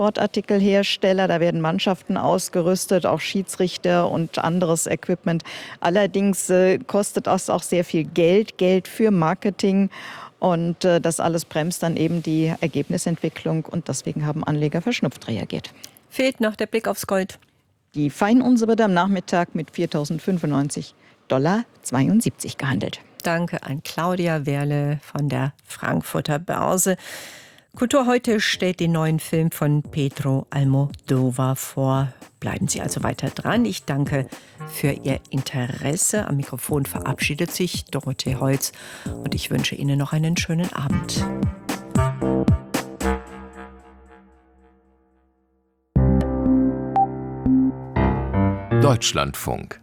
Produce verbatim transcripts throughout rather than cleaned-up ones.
Sportartikelhersteller. Da werden Mannschaften ausgerüstet, auch Schiedsrichter und anderes Equipment. Allerdings äh, kostet das auch sehr viel Geld, Geld für Marketing. Und äh, das alles bremst dann eben die Ergebnisentwicklung. Und deswegen haben Anleger verschnupft reagiert. Fehlt noch der Blick aufs Gold. Die Feinunze wird am Nachmittag mit viertausendfünfundneunzig Dollar zweiundsiebzig gehandelt. Danke an Claudia Werle von der Frankfurter Börse. Kultur heute stellt den neuen Film von Pedro Almodóvar vor. Bleiben Sie also weiter dran. Ich danke für Ihr Interesse. Am Mikrofon verabschiedet sich Dorothee Holz und ich wünsche Ihnen noch einen schönen Abend. Deutschlandfunk.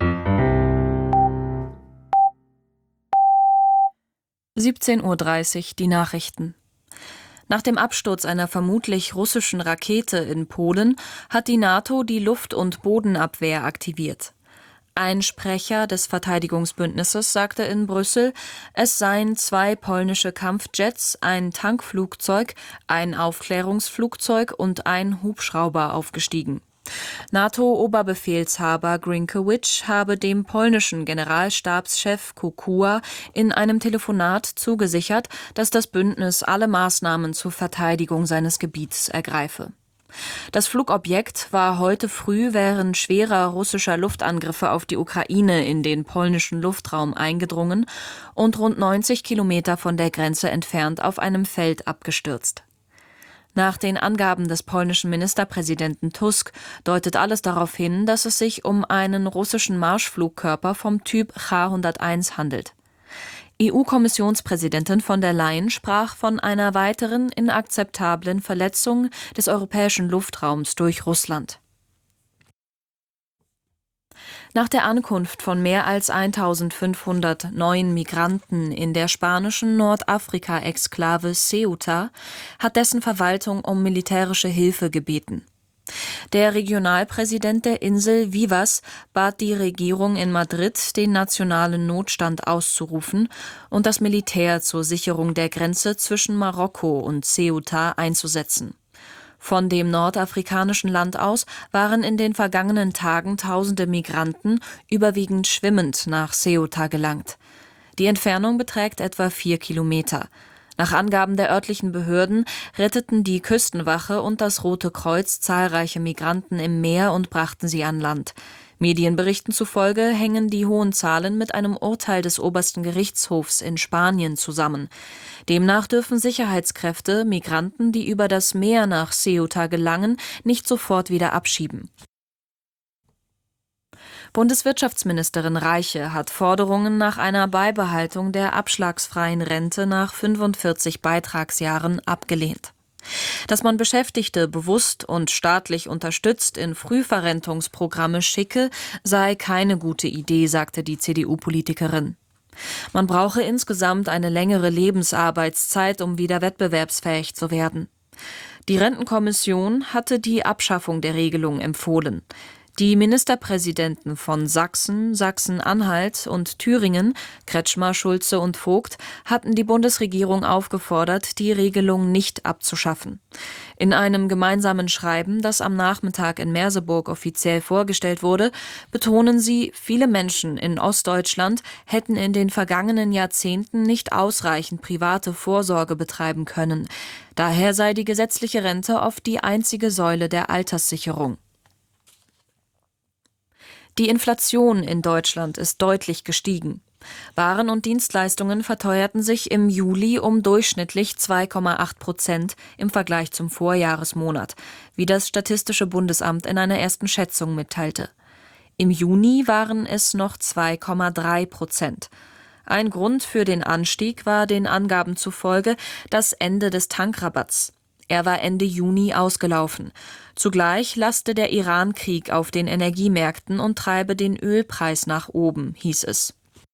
siebzehn Uhr dreißig, die Nachrichten. Nach dem Absturz einer vermutlich russischen Rakete in Polen hat die NATO die Luft- und Bodenabwehr aktiviert. Ein Sprecher des Verteidigungsbündnisses sagte in Brüssel, es seien zwei polnische Kampfjets, ein Tankflugzeug, ein Aufklärungsflugzeug und ein Hubschrauber aufgestiegen. NATO-Oberbefehlshaber Grynkewicz habe dem polnischen Generalstabschef Kukua in einem Telefonat zugesichert, dass das Bündnis alle Maßnahmen zur Verteidigung seines Gebiets ergreife. Das Flugobjekt war heute früh während schwerer russischer Luftangriffe auf die Ukraine in den polnischen Luftraum eingedrungen und rund neunzig Kilometer von der Grenze entfernt auf einem Feld abgestürzt. Nach den Angaben des polnischen Ministerpräsidenten Tusk deutet alles darauf hin, dass es sich um einen russischen Marschflugkörper vom Typ Cha hunderteins handelt. E U-Kommissionspräsidentin von der Leyen sprach von einer weiteren inakzeptablen Verletzung des europäischen Luftraums durch Russland. Nach der Ankunft von mehr als eintausendfünfhundert neuen Migranten in der spanischen Nordafrika-Exklave Ceuta hat dessen Verwaltung um militärische Hilfe gebeten. Der Regionalpräsident der Insel Vivas bat die Regierung in Madrid, den nationalen Notstand auszurufen und das Militär zur Sicherung der Grenze zwischen Marokko und Ceuta einzusetzen. Von dem nordafrikanischen Land aus waren in den vergangenen Tagen tausende Migranten überwiegend schwimmend nach Ceuta gelangt. Die Entfernung beträgt etwa vier Kilometer. Nach Angaben der örtlichen Behörden retteten die Küstenwache und das Rote Kreuz zahlreiche Migranten im Meer und brachten sie an Land. Medienberichten zufolge hängen die hohen Zahlen mit einem Urteil des obersten Gerichtshofs in Spanien zusammen. Demnach dürfen Sicherheitskräfte Migranten, die über das Meer nach Ceuta gelangen, nicht sofort wieder abschieben. Bundeswirtschaftsministerin Reiche hat Forderungen nach einer Beibehaltung der abschlagsfreien Rente nach fünfundvierzig Beitragsjahren abgelehnt. Dass man Beschäftigte bewusst und staatlich unterstützt in Frühverrentungsprogramme schicke, sei keine gute Idee, sagte die C D U-Politikerin. Man brauche insgesamt eine längere Lebensarbeitszeit, um wieder wettbewerbsfähig zu werden. Die Rentenkommission hatte die Abschaffung der Regelung empfohlen. Die Ministerpräsidenten von Sachsen, Sachsen-Anhalt und Thüringen, Kretschmer, Schulze und Vogt, hatten die Bundesregierung aufgefordert, die Regelung nicht abzuschaffen. In einem gemeinsamen Schreiben, das am Nachmittag in Merseburg offiziell vorgestellt wurde, betonen sie, viele Menschen in Ostdeutschland hätten in den vergangenen Jahrzehnten nicht ausreichend private Vorsorge betreiben können. Daher sei die gesetzliche Rente oft die einzige Säule der Alterssicherung. Die Inflation in Deutschland ist deutlich gestiegen. Waren und Dienstleistungen verteuerten sich im Juli um durchschnittlich zwei Komma acht Prozent im Vergleich zum Vorjahresmonat, wie das Statistische Bundesamt in einer ersten Schätzung mitteilte. Im Juni waren es noch zwei Komma drei Prozent. Ein Grund für den Anstieg war den Angaben zufolge das Ende des Tankrabatts. Er war Ende Juni ausgelaufen. Zugleich laste der Iran-Krieg auf den Energiemärkten und treibe den Ölpreis nach oben, hieß es.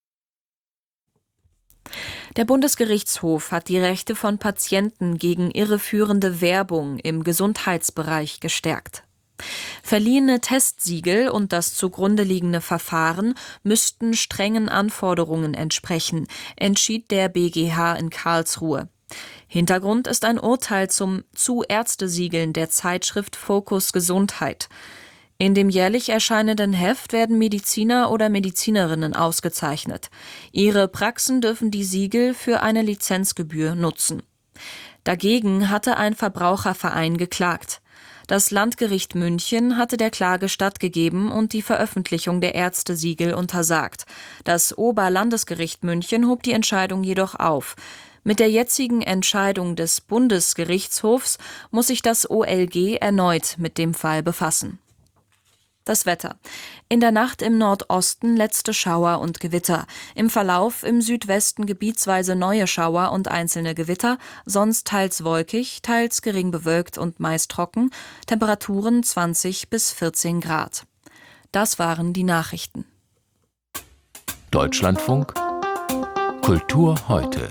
Der Bundesgerichtshof hat die Rechte von Patienten gegen irreführende Werbung im Gesundheitsbereich gestärkt. Verliehene Testsiegel und das zugrunde liegende Verfahren müssten strengen Anforderungen entsprechen, entschied der B G H in Karlsruhe. Hintergrund ist ein Urteil zum Zu-Ärzte-Siegeln der Zeitschrift Focus Gesundheit. In dem jährlich erscheinenden Heft werden Mediziner oder Medizinerinnen ausgezeichnet. Ihre Praxen dürfen die Siegel für eine Lizenzgebühr nutzen. Dagegen hatte ein Verbraucherverein geklagt. Das Landgericht München hatte der Klage stattgegeben und die Veröffentlichung der Ärztesiegel untersagt. Das Oberlandesgericht München hob die Entscheidung jedoch auf. Mit der jetzigen Entscheidung des Bundesgerichtshofs muss sich das O L G erneut mit dem Fall befassen. Das Wetter. In der Nacht im Nordosten letzte Schauer und Gewitter. Im Verlauf im Südwesten gebietsweise neue Schauer und einzelne Gewitter, sonst teils wolkig, teils gering bewölkt und meist trocken. Temperaturen zwanzig bis vierzehn Grad. Das waren die Nachrichten. Deutschlandfunk Kultur heute.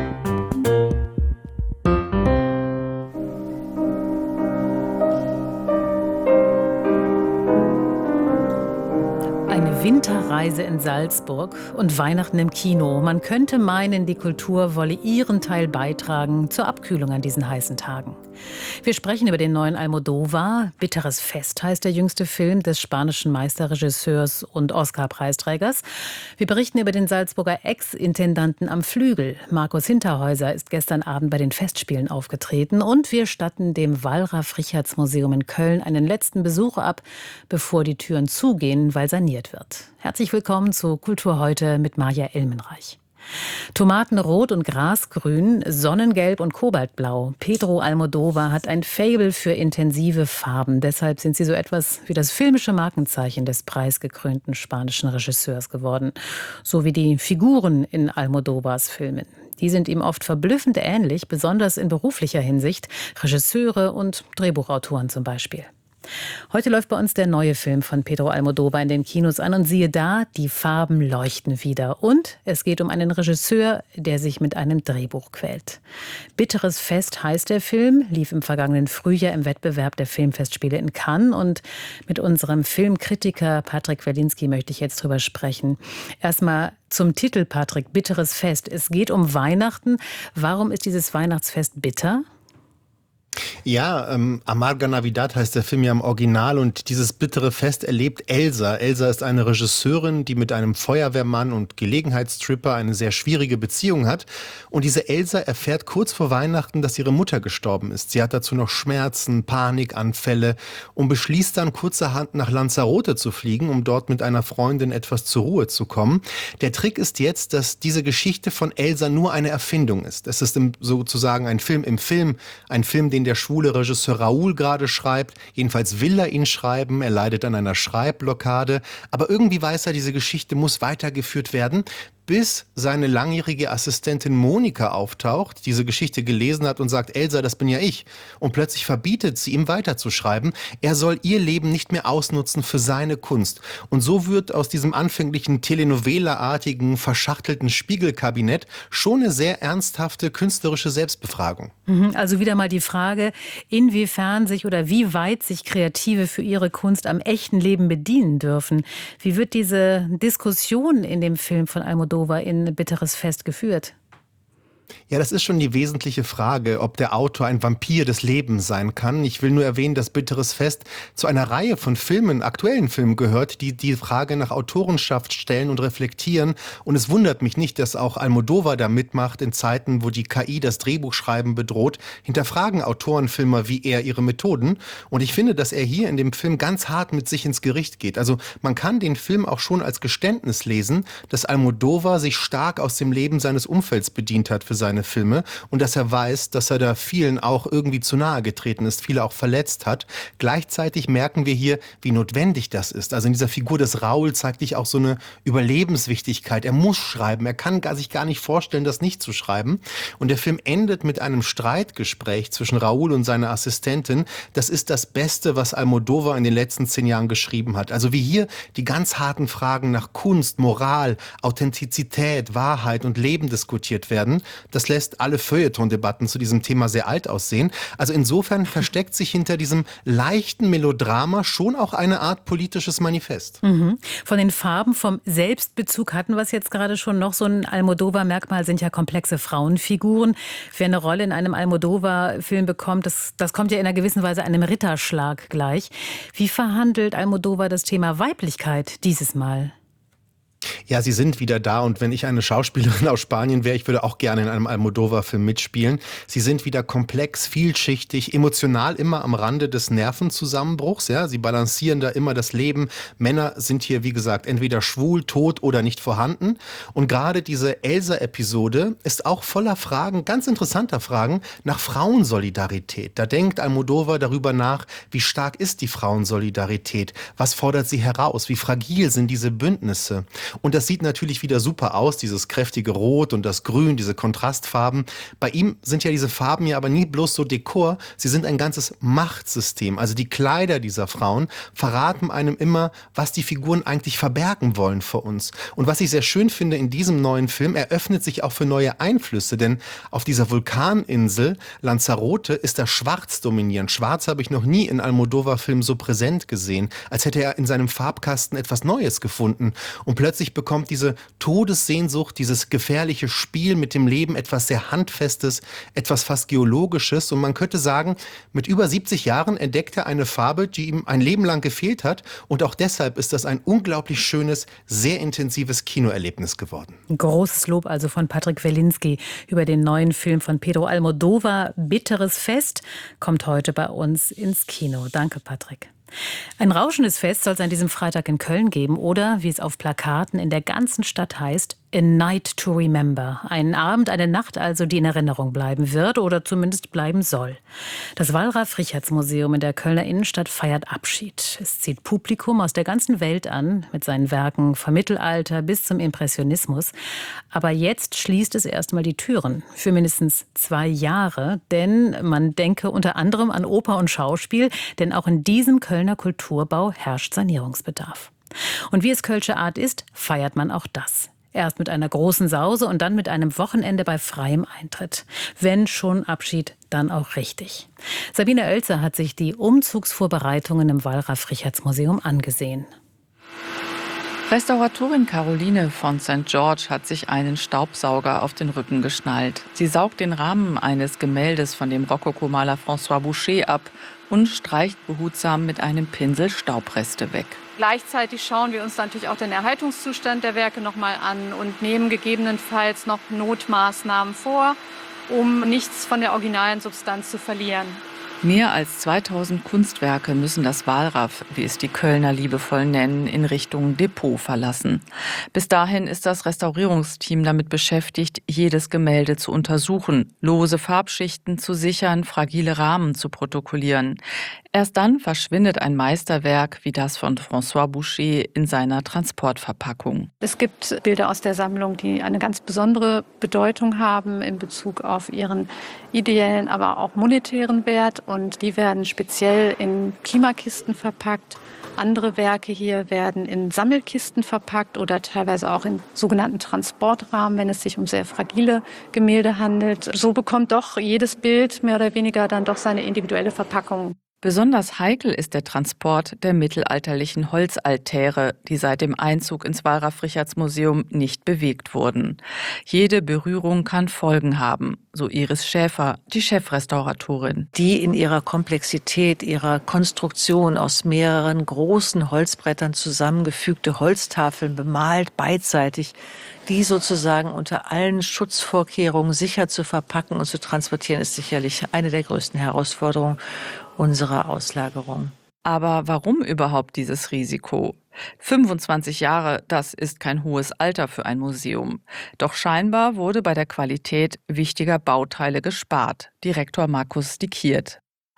Winterreise in Salzburg und Weihnachten im Kino. Man könnte meinen, die Kultur wolle ihren Teil beitragen zur Abkühlung an diesen heißen Tagen. Wir sprechen über den neuen Almodóvar. Bitteres Fest heißt der jüngste Film des spanischen Meisterregisseurs und Oscar-Preisträgers. Wir berichten über den Salzburger Ex-Intendanten am Flügel. Markus Hinterhäuser ist gestern Abend bei den Festspielen aufgetreten. Und wir statten dem Wallraf-Richartz-Museum in Köln einen letzten Besuch ab, bevor die Türen zugehen, weil saniert wird. Herzlich willkommen zu Kultur heute mit Maja Elmenreich. Tomatenrot und Grasgrün, Sonnengelb und Kobaltblau. Pedro Almodóvar hat ein Faible für intensive Farben. Deshalb sind sie so etwas wie das filmische Markenzeichen des preisgekrönten spanischen Regisseurs geworden. So wie die Figuren in Almodóvars Filmen. Die sind ihm oft verblüffend ähnlich, besonders in beruflicher Hinsicht. Regisseure und Drehbuchautoren zum Beispiel. Heute läuft bei uns der neue Film von Pedro Almodóvar in den Kinos an und siehe da, die Farben leuchten wieder. Und es geht um einen Regisseur, der sich mit einem Drehbuch quält. Bitteres Fest heißt der Film, lief im vergangenen Frühjahr im Wettbewerb der Filmfestspiele in Cannes. Und mit unserem Filmkritiker Patrick Werlinski möchte ich jetzt drüber sprechen. Erstmal zum Titel, Patrick, Bitteres Fest. Es geht um Weihnachten. Warum ist dieses Weihnachtsfest bitter? Ja, ähm, Amarga Navidad heißt der Film ja im Original und dieses bittere Fest erlebt Elsa. Elsa ist eine Regisseurin, die mit einem Feuerwehrmann und Gelegenheitstripper eine sehr schwierige Beziehung hat. Und diese Elsa erfährt kurz vor Weihnachten, dass ihre Mutter gestorben ist. Sie hat dazu noch Schmerzen, Panikanfälle und beschließt dann kurzerhand nach Lanzarote zu fliegen, um dort mit einer Freundin etwas zur Ruhe zu kommen. Der Trick ist jetzt, dass diese Geschichte von Elsa nur eine Erfindung ist. Es ist im, sozusagen ein Film im Film, ein Film, den der schwule Regisseur Raúl gerade schreibt. Jedenfalls will er ihn schreiben. Er leidet an einer Schreibblockade. Aber irgendwie weiß er, diese Geschichte muss weitergeführt werden, bis seine langjährige Assistentin Monika auftaucht, diese Geschichte gelesen hat und sagt, Elsa, das bin ja ich. Und plötzlich verbietet sie ihm weiterzuschreiben. Er soll ihr Leben nicht mehr ausnutzen für seine Kunst. Und so wird aus diesem anfänglichen Telenovela-artigen, verschachtelten Spiegelkabinett schon eine sehr ernsthafte künstlerische Selbstbefragung. Also wieder mal die Frage, inwiefern sich oder wie weit sich Kreative für ihre Kunst am echten Leben bedienen dürfen. Wie wird diese Diskussion in dem Film von Almodóvar in Bitteres Fest geführt? Ja, das ist schon die wesentliche Frage, ob der Autor ein Vampir des Lebens sein kann. Ich will nur erwähnen, dass Bitteres Fest zu einer Reihe von Filmen, aktuellen Filmen gehört, die die Frage nach Autorenschaft stellen und reflektieren. Und es wundert mich nicht, dass auch Almodóvar da mitmacht in Zeiten, wo die K I das Drehbuchschreiben bedroht. Hinterfragen Autorenfilmer wie er ihre Methoden. Und ich finde, dass er hier in dem Film ganz hart mit sich ins Gericht geht. Also man kann den Film auch schon als Geständnis lesen, dass Almodóvar sich stark aus dem Leben seines Umfelds bedient hat für seine Filme und dass er weiß, dass er da vielen auch irgendwie zu nahe getreten ist, viele auch verletzt hat. Gleichzeitig merken wir hier, wie notwendig das ist. Also in dieser Figur des Raúl zeigt sich auch so eine Überlebenswichtigkeit. Er muss schreiben, er kann gar, sich gar nicht vorstellen, das nicht zu schreiben. Und der Film endet mit einem Streitgespräch zwischen Raúl und seiner Assistentin. Das ist das Beste, was Almodóvar in den letzten zehn Jahren geschrieben hat. Also wie hier die ganz harten Fragen nach Kunst, Moral, Authentizität, Wahrheit und Leben diskutiert werden. Das lässt alle Feuilleton-Debatten zu diesem Thema sehr alt aussehen. Also insofern versteckt sich hinter diesem leichten Melodrama schon auch eine Art politisches Manifest. Mhm. Von den Farben, vom Selbstbezug hatten wir es jetzt gerade schon. Noch so ein Almodovar-Merkmal sind ja komplexe Frauenfiguren. Wer eine Rolle in einem Almodovar-Film bekommt, das, das kommt ja in einer gewissen Weise einem Ritterschlag gleich. Wie verhandelt Almodovar das Thema Weiblichkeit dieses Mal? Ja, sie sind wieder da und wenn ich eine Schauspielerin aus Spanien wäre, ich würde auch gerne in einem Almodovar-Film mitspielen. Sie sind wieder komplex, vielschichtig, emotional immer am Rande des Nervenzusammenbruchs. Ja? Sie balancieren da immer das Leben. Männer sind hier, wie gesagt, entweder schwul, tot oder nicht vorhanden. Und gerade diese Elsa-Episode ist auch voller Fragen, ganz interessanter Fragen, nach Frauensolidarität. Da denkt Almodovar darüber nach, wie stark ist die Frauensolidarität? Was fordert sie heraus? Wie fragil sind diese Bündnisse? Und das sieht natürlich wieder super aus, dieses kräftige Rot und das Grün, diese Kontrastfarben. Bei ihm sind ja diese Farben ja aber nie bloß so Dekor, sie sind ein ganzes Machtsystem. Also die Kleider dieser Frauen verraten einem immer, was die Figuren eigentlich verbergen wollen vor uns. Und was ich sehr schön finde in diesem neuen Film, er öffnet sich auch für neue Einflüsse, denn auf dieser Vulkaninsel Lanzarote ist das Schwarz dominierend. Schwarz habe ich noch nie in Almodovar-Filmen so präsent gesehen, als hätte er in seinem Farbkasten etwas Neues gefunden. Und plötzlich bekommt diese Todessehnsucht, dieses gefährliche Spiel mit dem Leben etwas sehr Handfestes, etwas fast Geologisches. Und man könnte sagen, mit über siebzig Jahren entdeckt er eine Farbe, die ihm ein Leben lang gefehlt hat. Und auch deshalb ist das ein unglaublich schönes, sehr intensives Kinoerlebnis geworden. Großes Lob also von Patrick Welinski über den neuen Film von Pedro Almodovar. Bitteres Fest kommt heute bei uns ins Kino. Danke, Patrick. Ein rauschendes Fest soll es an diesem Freitag in Köln geben oder, wie es auf Plakaten in der ganzen Stadt heißt, A Night to Remember. Ein Abend, eine Nacht also, die in Erinnerung bleiben wird oder zumindest bleiben soll. Das Wallraf-Richartz-Museum in der Kölner Innenstadt feiert Abschied. Es zieht Publikum aus der ganzen Welt an, mit seinen Werken vom Mittelalter bis zum Impressionismus. Aber jetzt schließt es erstmal die Türen für mindestens zwei Jahre, denn man denke unter anderem an Oper und Schauspiel, denn auch in diesem Kölner Kulturbau herrscht Sanierungsbedarf. Und wie es Kölsche Art ist, feiert man auch das. Erst mit einer großen Sause und dann mit einem Wochenende bei freiem Eintritt. Wenn schon Abschied, dann auch richtig. Sabine Oelzer hat sich die Umzugsvorbereitungen im Wallraf-Richartz-Museum angesehen. Restauratorin Caroline von Sankt George hat sich einen Staubsauger auf den Rücken geschnallt. Sie saugt den Rahmen eines Gemäldes von dem Rokokomaler François Boucher ab und streicht behutsam mit einem Pinsel Staubreste weg. Gleichzeitig schauen wir uns natürlich auch den Erhaltungszustand der Werke noch mal an und nehmen gegebenenfalls noch Notmaßnahmen vor, um nichts von der originalen Substanz zu verlieren. Mehr als zweitausend Kunstwerke müssen das Wallraf, wie es die Kölner liebevoll nennen, in Richtung Depot verlassen. Bis dahin ist das Restaurierungsteam damit beschäftigt, jedes Gemälde zu untersuchen, lose Farbschichten zu sichern, fragile Rahmen zu protokollieren. Erst dann verschwindet ein Meisterwerk wie das von François Boucher in seiner Transportverpackung. Es gibt Bilder aus der Sammlung, die eine ganz besondere Bedeutung haben in Bezug auf ihren ideellen, aber auch monetären Wert. Und die werden speziell in Klimakisten verpackt. Andere Werke hier werden in Sammelkisten verpackt oder teilweise auch in sogenannten Transportrahmen, wenn es sich um sehr fragile Gemälde handelt. So bekommt doch jedes Bild mehr oder weniger dann doch seine individuelle Verpackung. Besonders heikel ist der Transport der mittelalterlichen Holzaltäre, die seit dem Einzug ins Wallraf-Richartz-Museum nicht bewegt wurden. Jede Berührung kann Folgen haben, so Iris Schäfer, die Chefrestauratorin. Die in ihrer Komplexität, ihrer Konstruktion aus mehreren großen Holzbrettern zusammengefügte Holztafeln bemalt, beidseitig, die sozusagen unter allen Schutzvorkehrungen sicher zu verpacken und zu transportieren, ist sicherlich eine der größten Herausforderungen unserer Auslagerung. Aber warum überhaupt dieses Risiko? fünfundzwanzig Jahre, das ist kein hohes Alter für ein Museum. Doch scheinbar wurde bei der Qualität wichtiger Bauteile gespart. Direktor Markus Dikiert.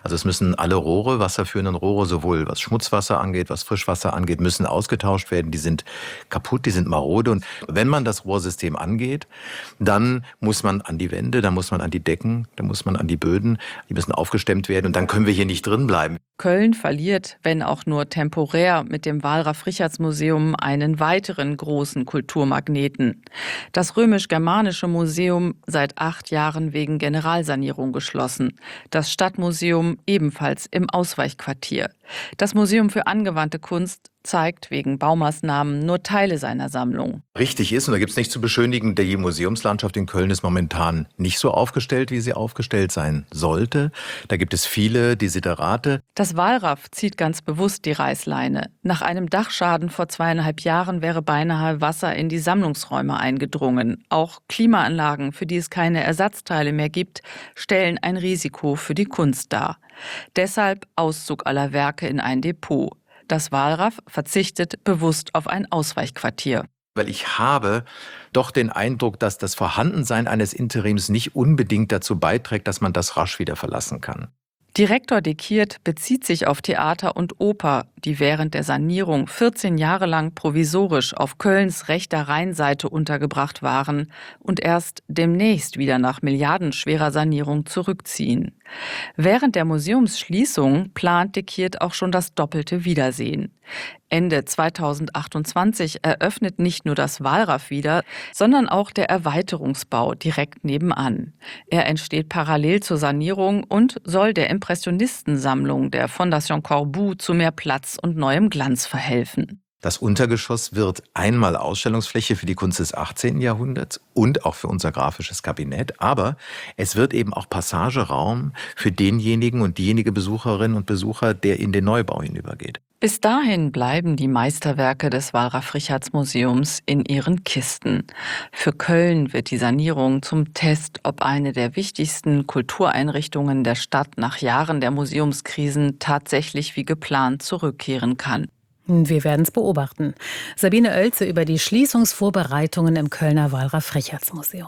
Also es müssen alle Rohre, wasserführenden Rohre, sowohl was Schmutzwasser angeht, was Frischwasser angeht, müssen ausgetauscht werden. Die sind kaputt, die sind marode. Und wenn man das Rohrsystem angeht, dann muss man an die Wände, dann muss man an die Decken, dann muss man an die Böden. Die müssen aufgestemmt werden und dann können wir hier nicht drin bleiben. Köln verliert, wenn auch nur temporär, mit dem Walraff-Richartz-Museum einen weiteren großen Kulturmagneten. Das Römisch-Germanische Museum seit acht Jahren wegen Generalsanierung geschlossen. Das Stadtmuseum ebenfalls im Ausweichquartier. Das Museum für angewandte Kunst zeigt wegen Baumaßnahmen nur Teile seiner Sammlung. Richtig ist, und da gibt es nichts zu beschönigen, die Museumslandschaft in Köln ist momentan nicht so aufgestellt, wie sie aufgestellt sein sollte. Da gibt es viele Desiderate. Das Walraff zieht ganz bewusst die Reißleine. Nach einem Dachschaden vor zweieinhalb Jahren wäre beinahe Wasser in die Sammlungsräume eingedrungen. Auch Klimaanlagen, für die es keine Ersatzteile mehr gibt, stellen ein Risiko für die Kunst dar. Deshalb Auszug aller Werke in ein Depot. Das Walraff verzichtet bewusst auf ein Ausweichquartier. Weil ich habe doch den Eindruck, dass das Vorhandensein eines Interims nicht unbedingt dazu beiträgt, dass man das rasch wieder verlassen kann. Direktor Dekiert bezieht sich auf Theater und Oper, die während der Sanierung vierzehn Jahre lang provisorisch auf Kölns rechter Rheinseite untergebracht waren und erst demnächst wieder nach milliardenschwerer Sanierung zurückziehen. Während der Museumsschließung plant Dekiert auch schon das doppelte Wiedersehen. Ende zweitausendachtundzwanzig eröffnet nicht nur das Walraff wieder, sondern auch der Erweiterungsbau direkt nebenan. Er entsteht parallel zur Sanierung und soll der Impressionistensammlung der Fondation Corbu zu mehr Platz und neuem Glanz verhelfen. Das Untergeschoss wird einmal Ausstellungsfläche für die Kunst des achtzehnten Jahrhunderts und auch für unser grafisches Kabinett. Aber es wird eben auch Passageraum für denjenigen und diejenige Besucherinnen und Besucher, der in den Neubau hinübergeht. Bis dahin bleiben die Meisterwerke des Walraff-Richartz-Museums in ihren Kisten. Für Köln wird die Sanierung zum Test, ob eine der wichtigsten Kultureinrichtungen der Stadt nach Jahren der Museumskrisen tatsächlich wie geplant zurückkehren kann. Wir werden es beobachten. Sabine Oelze über die Schließungsvorbereitungen im Kölner Walraff-Richartz-Museum.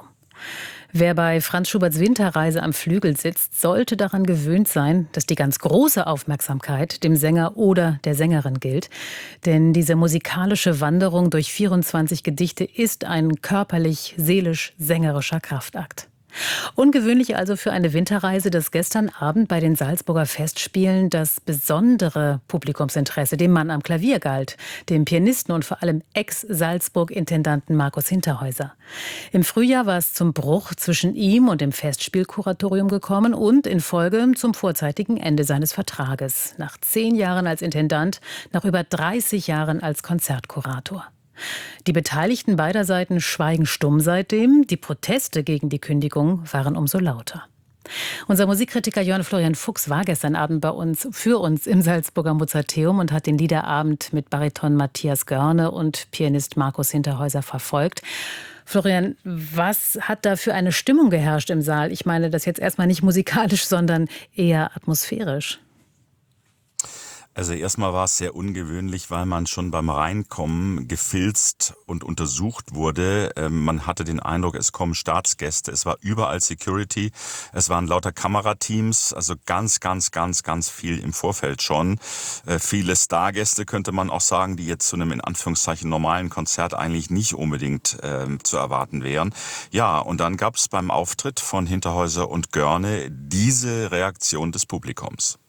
Wer bei Franz Schuberts Winterreise am Flügel sitzt, sollte daran gewöhnt sein, dass die ganz große Aufmerksamkeit dem Sänger oder der Sängerin gilt. Denn diese musikalische Wanderung durch vierundzwanzig Gedichte ist ein körperlich-seelisch-sängerischer Kraftakt. Ungewöhnlich also für eine Winterreise, dass gestern Abend bei den Salzburger Festspielen das besondere Publikumsinteresse dem Mann am Klavier galt, dem Pianisten und vor allem Ex-Salzburg-Intendanten Markus Hinterhäuser. Im Frühjahr war es zum Bruch zwischen ihm und dem Festspielkuratorium gekommen und in Folge zum vorzeitigen Ende seines Vertrages. Nach zehn Jahren als Intendant, nach über dreißig Jahren als Konzertkurator. Die Beteiligten beider Seiten schweigen stumm seitdem. Die Proteste gegen die Kündigung waren umso lauter. Unser Musikkritiker Jörn Florian Fuchs war gestern Abend bei uns, für uns im Salzburger Mozarteum und hat den Liederabend mit Bariton Matthias Görne und Pianist Markus Hinterhäuser verfolgt. Florian, was hat da für eine Stimmung geherrscht im Saal? Ich meine das jetzt erstmal nicht musikalisch, sondern eher atmosphärisch. Also erstmal war es sehr ungewöhnlich, weil man schon beim Reinkommen gefilzt und untersucht wurde. Man hatte den Eindruck, es kommen Staatsgäste. Es war überall Security. Es waren lauter Kamerateams, also ganz, ganz, ganz, ganz viel im Vorfeld schon. Viele Stargäste könnte man auch sagen, die jetzt zu einem in Anführungszeichen normalen Konzert eigentlich nicht unbedingt äh, zu erwarten wären. Ja, und dann gab es beim Auftritt von Hinterhäuser und Görne diese Reaktion des Publikums.